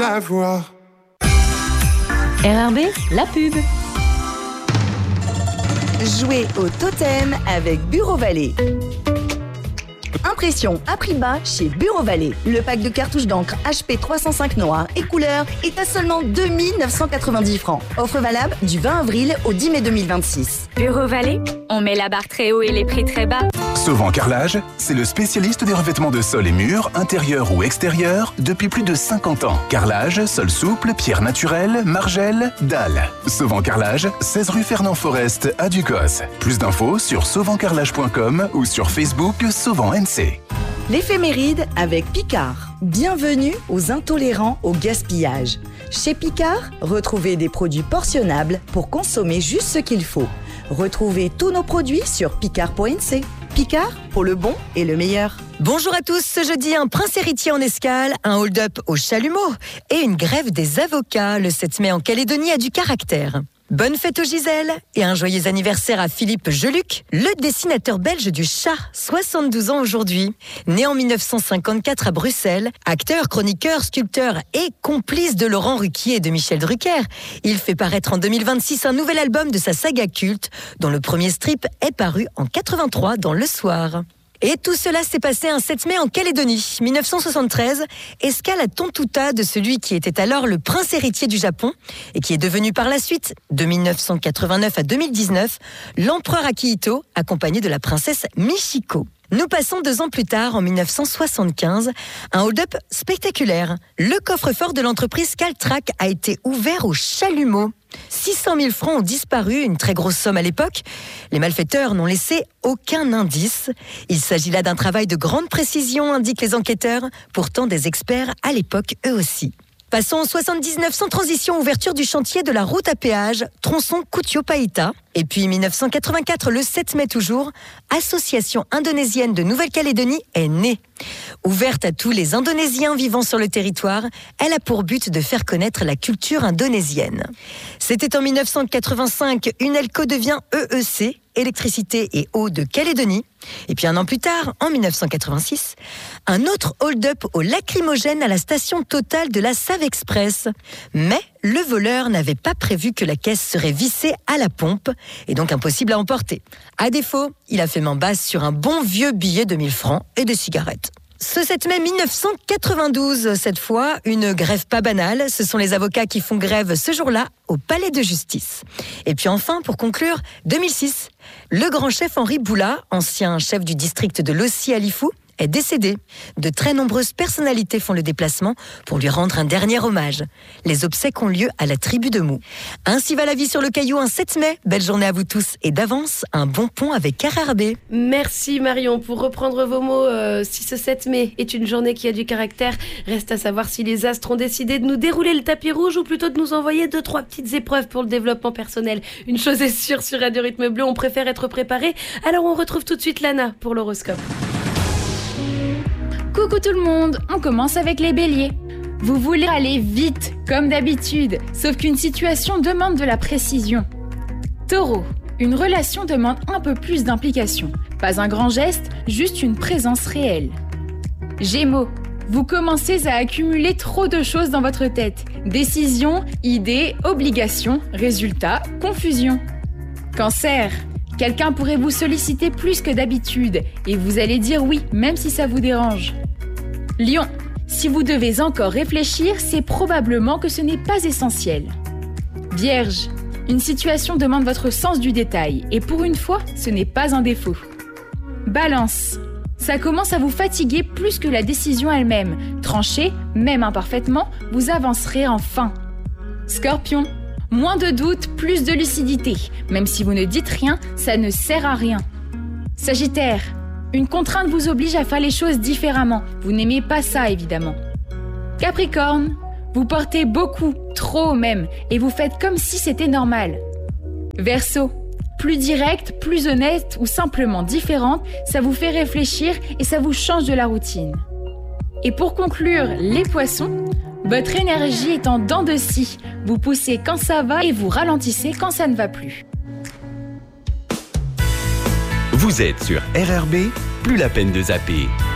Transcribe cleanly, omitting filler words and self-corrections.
la voir. RRB, la pub. Jouez au totem avec Bureau Vallée. Impression à prix bas chez Bureau Vallée. Le pack de cartouches d'encre HP 305 noir et couleur est à seulement 2 990 francs. Offre valable du 20 avril au 10 mai 2026. Bureau Vallée, on met la barre très haut et les prix très bas. Sauvant Carrelage, c'est le spécialiste des revêtements de sol et murs, intérieurs ou extérieurs, depuis plus de 50 ans. Carrelage, sol souple, pierre naturelle, margelle, dalle. Sauvant Carrelage, 16 rue Fernand Forest à Ducos. Plus d'infos sur sauvantcarrelage.com ou sur Facebook Sauvant NC. L'éphéméride avec Picard. Bienvenue aux intolérants au gaspillage. Chez Picard, retrouvez des produits portionnables pour consommer juste ce qu'il faut. Retrouvez tous nos produits sur picard.nc. Picard, pour le bon et le meilleur. Bonjour à tous, ce jeudi, un prince héritier en escale, un hold-up au Chalumeau et une grève des avocats le 7 mai en Calédonie a du caractère. Bonne fête aux Gisèle et un joyeux anniversaire à Philippe Geluc, le dessinateur belge du chat, 72 ans aujourd'hui. Né en 1954 à Bruxelles, acteur, chroniqueur, sculpteur et complice de Laurent Ruquier et de Michel Drucker, il fait paraître en 2026 un nouvel album de sa saga culte, dont le premier strip est paru en 83 dans Le Soir. Et tout cela s'est passé un 7 mai en Calédonie, 1973, escale à Tontouta de celui qui était alors le prince héritier du Japon et qui est devenu par la suite, de 1989 à 2019, l'empereur Akihito, accompagné de la princesse Michiko. Nous passons 2 ans plus tard, en 1975, un hold-up spectaculaire. Le coffre-fort de l'entreprise Caltrac a été ouvert au Chalumeau. 600 000 francs ont disparu, une très grosse somme à l'époque. Les malfaiteurs n'ont laissé aucun indice. Il s'agit là d'un travail de grande précision, indiquent les enquêteurs, pourtant des experts à l'époque eux aussi. Passons en 79, sans transition, ouverture du chantier de la route à péage, tronçon Kutio-Païta. Et puis 1984, le 7 mai toujours, Association indonésienne de Nouvelle-Calédonie est née. Ouverte à tous les Indonésiens vivant sur le territoire, elle a pour but de faire connaître la culture indonésienne. C'était en 1985, Unelco devient EEC, Électricité et Eau de Calédonie. Et puis un an plus tard, en 1986, un autre hold-up au lacrymogène à la station Total de la Save Express. Mais le voleur n'avait pas prévu que la caisse serait vissée à la pompe et donc impossible à emporter. À défaut, il a fait main basse sur un bon vieux billet de 1000 francs et des cigarettes. Ce 7 mai 1992, cette fois, une grève pas banale. Ce sont les avocats qui font grève ce jour-là au palais de justice. Et puis enfin, pour conclure, 2006, le grand chef Henri Boula, ancien chef du district de Lossi-Alifou, est décédé. De très nombreuses personnalités font le déplacement pour lui rendre un dernier hommage. Les obsèques ont lieu à la tribu de Mou. Ainsi va la vie sur le Caillou un 7 mai. Belle journée à vous tous et d'avance, un bon pont avec RRB. Merci Marion. Pour reprendre vos mots, si ce 7 mai est une journée qui a du caractère, reste à savoir si les astres ont décidé de nous dérouler le tapis rouge ou plutôt de nous envoyer 2-3 petites épreuves pour le développement personnel. Une chose est sûre, sur Radio Rythme Bleu, on préfère être préparé. Alors on retrouve tout de suite Lana pour l'horoscope. Coucou tout le monde, on commence avec les béliers. Vous voulez aller vite, comme d'habitude, sauf qu'une situation demande de la précision. Taureau, une relation demande un peu plus d'implication. Pas un grand geste, juste une présence réelle. Gémeaux, vous commencez à accumuler trop de choses dans votre tête. Décisions, idées, obligations, résultats, confusion. Cancer, quelqu'un pourrait vous solliciter plus que d'habitude et vous allez dire oui, même si ça vous dérange. Lion, si vous devez encore réfléchir, c'est probablement que ce n'est pas essentiel. Vierge, une situation demande votre sens du détail et pour une fois, ce n'est pas un défaut. Balance, ça commence à vous fatiguer plus que la décision elle-même. Tranchez, même imparfaitement, vous avancerez enfin. Scorpion, moins de doutes, plus de lucidité. Même si vous ne dites rien, ça ne sert à rien. Sagittaire, une contrainte vous oblige à faire les choses différemment. Vous n'aimez pas ça, évidemment. Capricorne, vous portez beaucoup, trop même, et vous faites comme si c'était normal. Verseau, plus direct, plus honnête ou simplement différente, ça vous fait réfléchir et ça vous change de la routine. Et pour conclure, les poissons, votre énergie est en dents de scie. Vous poussez quand ça va et vous ralentissez quand ça ne va plus. Vous êtes sur RRB, plus la peine de zapper.